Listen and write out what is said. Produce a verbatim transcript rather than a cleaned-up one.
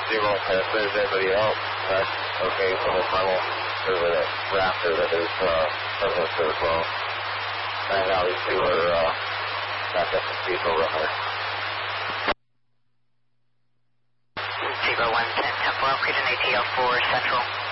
Zero, has there's anybody else. That's okay, so the tunnel, there's a Raptor that is uh, present there as well. And now these two are uh, back up to speed over there. Zero one ten Temple, Cajun A T L four Central.